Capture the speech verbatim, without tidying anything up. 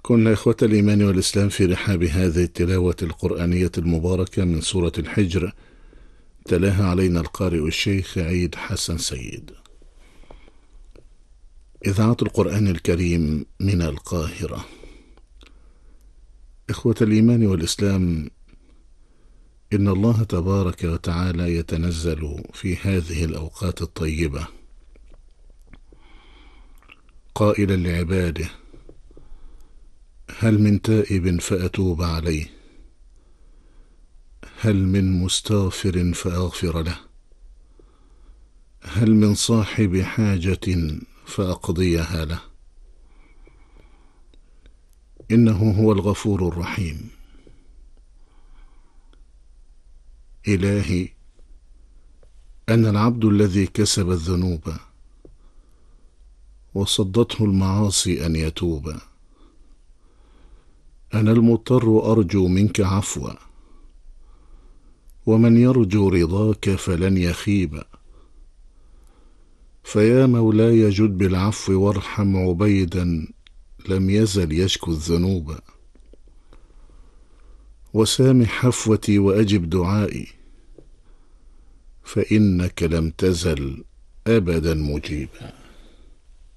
كنا إخوة الإيمان والإسلام في رحاب هذه التلاوة القرآنية المباركة من سورة الحجر، تلاها علينا القارئ الشيخ عيد حسن سيد. إذاعة القرآن الكريم من القاهرة. إخوة الإيمان والإسلام، إن الله تبارك وتعالى يتنزل في هذه الأوقات الطيبة قائلا لعباده: هل من تائب فأتوب عليه، هل من مستغفر فأغفر له، هل من صاحب حاجة فأقضيها له. إنه هو الغفور الرحيم. إلهي، أنا العبد الذي كسب الذنوب وصدته المعاصي أن يتوب. أنا المضطر أرجو منك عفوا، ومن يرجو رضاك فلن يخيب. فيا مولاي جد بالعفو وارحم عبيدا لم يزل يشكو الذنوب. وسامح حفوتي وأجب دعائي، فإنك لم تزل أبدا مجيبا.